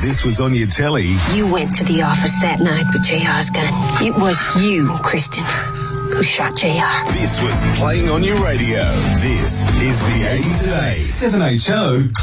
this was on your telly... You went to the office that night with JR's gun. It was you, Kristen, who shot JR. This was playing on your radio. This is the 80s at 8. 7HO